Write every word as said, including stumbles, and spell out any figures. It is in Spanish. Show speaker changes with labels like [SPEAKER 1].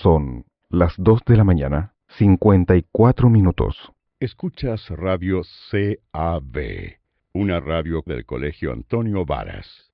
[SPEAKER 1] Son las dos de la mañana, cincuenta y cuatro minutos.
[SPEAKER 2] Escuchas Radio C A B, una radio del Colegio Antonio Varas.